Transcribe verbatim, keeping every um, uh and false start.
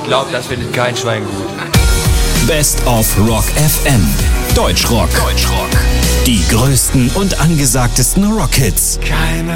Ich glaube, das findet kein Schwein gut. Best of Rock F M. Deutschrock. Deutschrock. Die größten und angesagtesten Rockhits. Keine